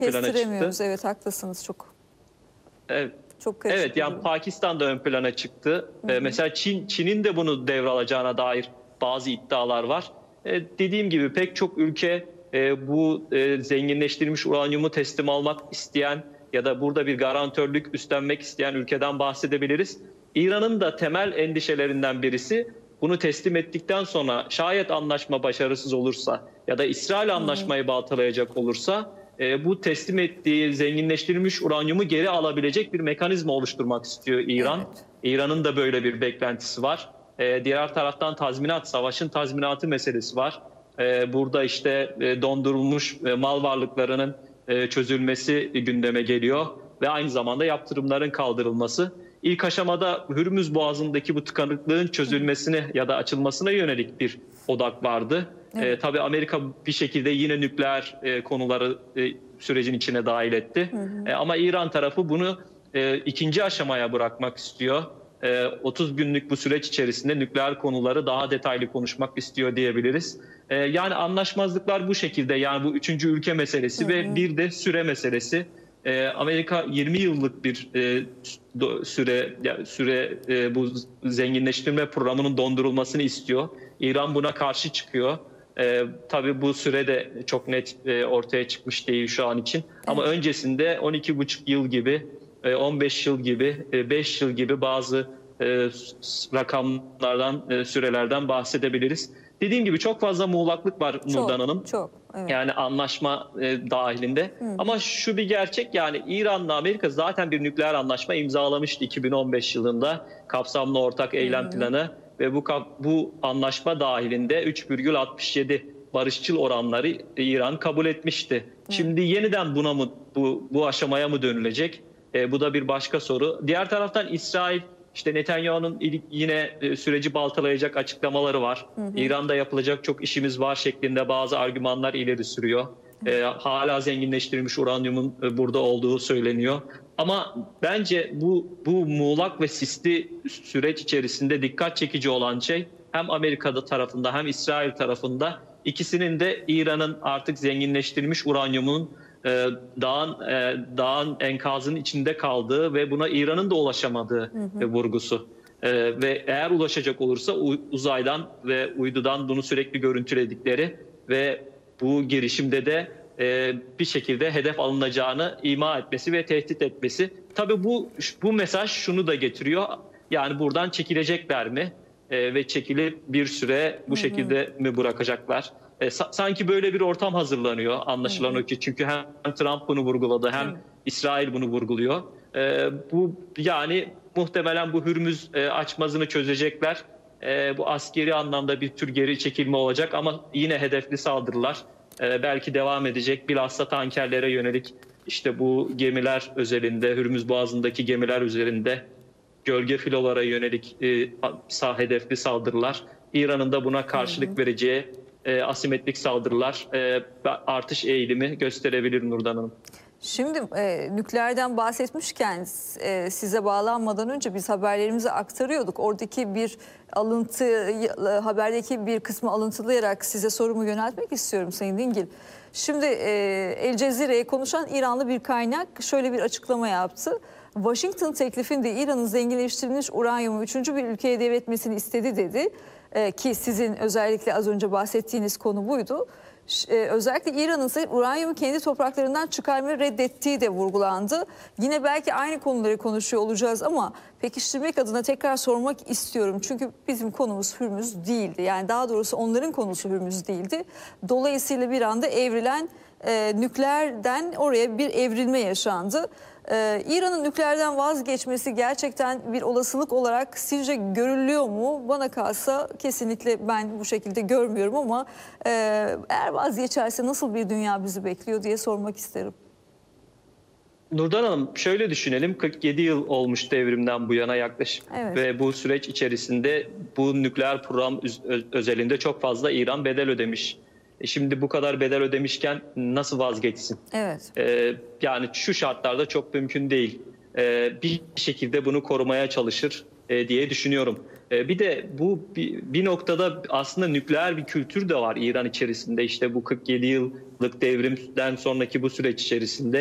plana çıktı. Kestiremiyoruz. Evet, haklısınız çok. Evet. Çok karışık. Evet, yani Pakistan da ön plana çıktı. Mesela Çin'in de bunu devralacağına dair bazı iddialar var. Dediğim gibi pek çok ülke bu zenginleştirilmiş uranyumu teslim almak isteyen ya da burada bir garantörlük üstlenmek isteyen ülkeden bahsedebiliriz. İran'ın da temel endişelerinden birisi, bunu teslim ettikten sonra şayet anlaşma başarısız olursa ya da İsrail anlaşmayı baltalayacak olursa bu teslim ettiği zenginleştirilmiş uranyumu geri alabilecek bir mekanizma oluşturmak istiyor İran. Evet. İran'ın da böyle bir beklentisi var. Diğer taraftan tazminat, savaşın tazminatı meselesi var. Burada işte dondurulmuş mal varlıklarının çözülmesi gündeme geliyor ve aynı zamanda yaptırımların kaldırılması. İlk aşamada Hürmüz Boğazı'ndaki bu tıkanıklığın çözülmesine ya da açılmasına yönelik bir odak vardı. Evet. Tabii Amerika bir şekilde yine nükleer konuları sürecin içine dahil etti. Ama İran tarafı bunu ikinci aşamaya bırakmak istiyor. 30 günlük bu süreç içerisinde nükleer konuları daha detaylı konuşmak istiyor diyebiliriz. Yani anlaşmazlıklar bu şekilde, yani bu üçüncü ülke meselesi ve bir de süre meselesi. Amerika 20 yıllık bir süre bu zenginleştirme programının dondurulmasını istiyor. İran buna karşı çıkıyor. Tabii bu süre de çok net ortaya çıkmış değil şu an için. Ama öncesinde 12,5 yıl gibi, 15 yıl gibi, 5 yıl gibi bazı rakamlardan, sürelerden bahsedebiliriz. Dediğim gibi çok fazla muğlaklık var Nurdan Hanım. Çok, evet. Yani anlaşma dahilinde. Ama şu bir gerçek, yani İran'la Amerika zaten bir nükleer anlaşma imzalamıştı 2015 yılında. Kapsamlı ortak eylem planı ve bu anlaşma dahilinde 3,67 barışçıl oranları İran kabul etmişti. Şimdi yeniden buna mı, bu aşamaya mı dönülecek? Bu da bir başka soru. Diğer taraftan İsrail, işte Netanyahu'nun yine süreci baltalayacak açıklamaları var. İran'da yapılacak çok işimiz var şeklinde bazı argümanlar ileri sürüyor. Hala zenginleştirilmiş uranyumun burada olduğu söyleniyor. Ama bence bu muğlak ve sisli süreç içerisinde dikkat çekici olan şey, hem Amerika'da tarafında hem İsrail tarafında, ikisinin de İran'ın artık zenginleştirilmiş uranyumun dağın enkazının içinde kaldığı ve buna İran'ın da ulaşamadığı vurgusu. Ve eğer ulaşacak olursa uzaydan ve uydudan bunu sürekli görüntüledikleri ve bu girişimde de bir şekilde hedef alınacağını ima etmesi ve tehdit etmesi. Tabii bu mesaj şunu da getiriyor. Yani buradan çekilecekler mi? Ve çekilip bir süre bu şekilde mi bırakacaklar? Sanki böyle bir ortam hazırlanıyor anlaşılan o ki. Çünkü hem Trump bunu vurguladı hem İsrail bunu vurguluyor. Bu yani muhtemelen bu Hürmüz açmazını çözecekler. Bu askeri anlamda bir tür geri çekilme olacak ama yine hedefli saldırılar belki devam edecek. Bilhassa tankerlere yönelik, işte bu gemiler özelinde, Hürmüz Boğazı'ndaki gemiler üzerinde gölge filolara yönelik hedefli saldırılar, İran'ın da buna karşılık vereceği asimetrik saldırılar artış eğilimi gösterebilir Nurdan Hanım. Şimdi nükleerden bahsetmişken size bağlanmadan önce biz haberlerimizi aktarıyorduk. Oradaki bir alıntı, haberdeki bir kısmı alıntılayarak size sorumu yöneltmek istiyorum Sayın Dingil. Şimdi El Cezire'ye konuşan İranlı bir kaynak şöyle bir açıklama yaptı. Washington teklifinde İran'ın zenginleştirilmiş uranyumu üçüncü bir ülkeye devretmesini istedi dedi. Ki sizin özellikle az önce bahsettiğiniz konu buydu. Özellikle İran'ın ise uranyumu kendi topraklarından çıkarmayı reddettiği de vurgulandı. Yine belki aynı konuları konuşuyor olacağız ama pekiştirmek adına tekrar sormak istiyorum. Çünkü bizim konumuz Hürmüz değildi. Yani daha doğrusu onların konusu Hürmüz değildi. Dolayısıyla bir anda evrilen nükleerden oraya bir evrilme yaşandı. İran'ın nükleerden vazgeçmesi gerçekten bir olasılık olarak sizce görülüyor mu? Bana kalsa kesinlikle ben bu şekilde görmüyorum ama eğer vazgeçerse nasıl bir dünya bizi bekliyor diye sormak isterim. Nurdan Hanım, şöyle düşünelim, 47 yıl olmuş devrimden bu yana yaklaşık. Evet. Ve bu süreç içerisinde bu nükleer program özelinde çok fazla İran bedel ödemiş. Şimdi bu kadar bedel ödemişken nasıl vazgeçsin? Evet. Yani şu şartlarda çok mümkün değil. Bir şekilde bunu korumaya çalışır diye düşünüyorum. Bir de bu bir noktada aslında nükleer bir kültür de var İran içerisinde. İşte bu 47 yıllık devrimden sonraki bu süreç içerisinde